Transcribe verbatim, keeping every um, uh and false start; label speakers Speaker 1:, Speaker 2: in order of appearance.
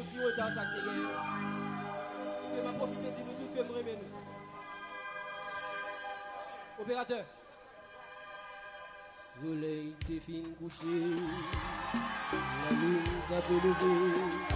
Speaker 1: un petit retard ça qui est. Je vais profiter de nous tout que me remet nous. Opérateur. Soleil t'es fin couché, la lune t'a levé.